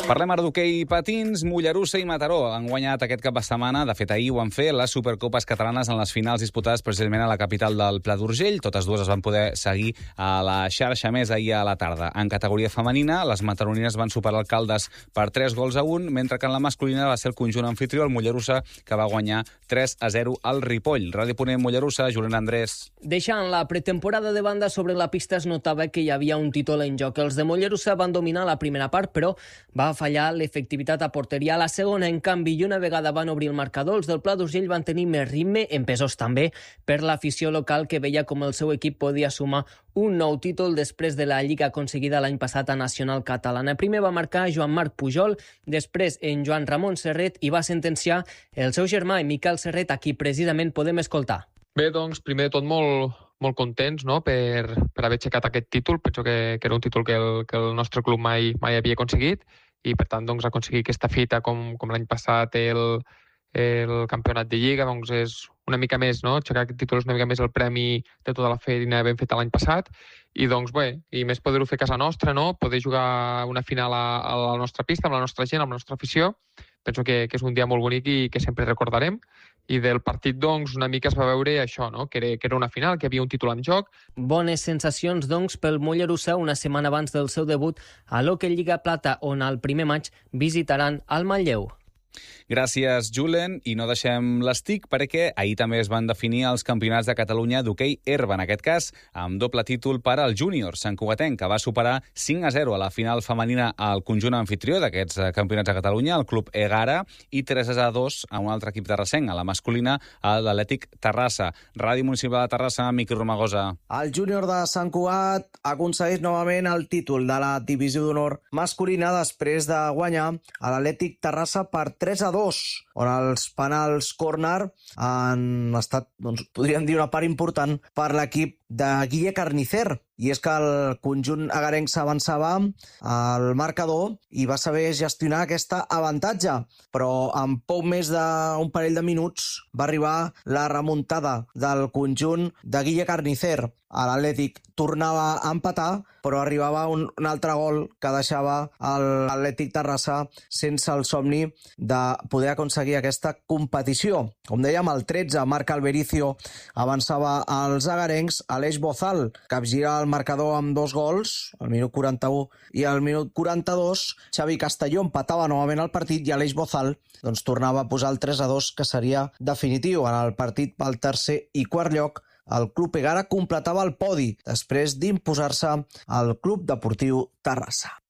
Parlem ara d'hoquei patins. Mollerussa i Mataró han guanyat aquest cap de setmana. De fet, ahir ho van fer, les Supercopes catalanes en les finals disputades precisament a la capital del Pla d'Urgell. Totes dues es van poder seguir a la xarxa més ahir a la tarda. En categoria femenina, les mataronines van superar el Caldes per 3-1, mentre que en la masculina va ser el conjunt anfitrió, el Mollerussa, que va guanyar 3-0 al Ripoll. Ràdio Ponent Mollerussa, Julián Andrés. Deixant la pretemporada de banda, sobre la pista es notava que hi havia un títol en joc. Els de Mollerussa van dominar la primera part, però va fallar l'efectivitat a porteria. A la segona, en canvi, i una vegada van obrir el marcador, els del Pla d'Urgell van tenir més ritme, empesos també per l'afició local, que veia com el seu equip podia sumar un nou títol després de la Lliga aconseguida l'any passat a Nacional Catalana. Primer va marcar Joan Marc Pujol, després en Joan Ramon Serret i va sentenciar el seu germà, Miquel Serret, a qui precisament podem escoltar. Bé, doncs, primer de tot molt contents, no?, per haver aixecat aquest títol. Penso que era un títol que el nostre club mai havia aconseguit i, per tant, doncs, aconseguir aquesta fita com l'any passat el campionat de Lliga, doncs és una mica més, no?, aixecar aquest títol és una mica més el premi de tota la feina ben feta l'any passat i, doncs, bé, i més poder-ho fer a casa nostra, no?, poder jugar una final a la nostra pista, amb la nostra gent, amb la nostra afició. Penso que és un dia molt bonic i que sempre recordarem. I del partit, doncs, una mica es va veure això, no?, que era una final, que hi havia un títol en joc. Bones sensacions, doncs, pel Mollerussa una setmana abans del seu debut a l'Hockey Lliga Plata, on al primer maig visitaran el Manlleu. Gràcies, Julen. I no deixem l'estic perquè ahir també es van definir els campionats de Catalunya d'hoquei herba, en aquest cas amb doble títol per al júnior Sant Cugatenc, que va superar 5-0 a la final femenina al conjunt anfitrió d'aquests campionats de Catalunya, el club Egara, i 3-2 a un altre equip terrassenc, a la masculina, a l'Atlètic Terrassa. Ràdio Municipal de Terrassa, Miqui Romagosa. El júnior de Sant Cugat aconsegueix novament el títol de la divisió d'honor masculina després de guanyar a l'Atlètic Terrassa per 3-2, on els penals córner han estat, doncs, podríem dir, una part important per l'equip de Guille Carnicer. I és que el conjunt agarenc s'avançava al marcador i va saber gestionar aquesta avantatge, però en poc més d'un parell de minuts va arribar la remuntada del conjunt de Guille Carnicer. A l'Atlètic tornava a empatar, però arribava un altre gol que deixava l'Atlètic Terrassa sense el somni de poder aconseguir aquesta competició. Com dèiem, el 13, Marc Albericio avançava als agarencs. Aleix Bozal capgira el marcador amb 2 gols, al minut 41 i al minut 42. Xavi Castelló empatava novament el partit i Aleix Bozal doncs, tornava a posar el 3-2, que seria definitiu. En el partit pel tercer i quart lloc, el Club Egara completava el podi després d'imposar-se al Club Deportiu Terrassa.